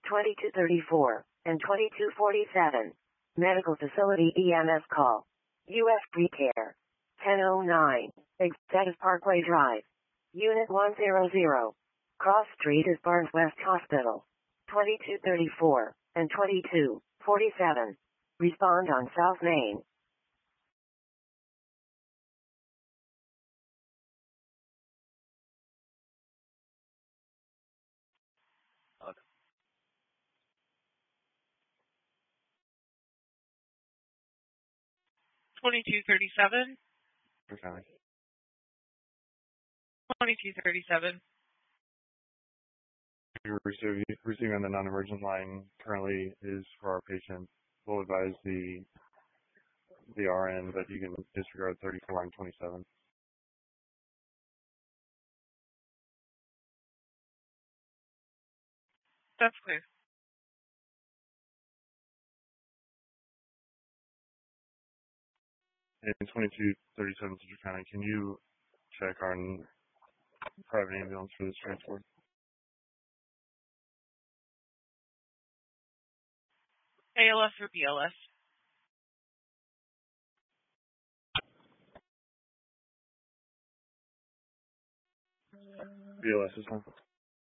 2234, and 2247. Medical Facility EMS call. U.S. Precare. 1009. Executive Parkway Drive. Unit 100. Cross Street is Barnes West Hospital. 2234, and 2247. Respond on South Main. Okay. 2237. Okay. 2237. You're receiving on the non-emergent line currently is for our patient. We'll advise the RN that you can disregard 34 and 27. That's clear. In 2237, Citrus County, can you check on private ambulance for this transport? ALS or BLS? BLS is fine.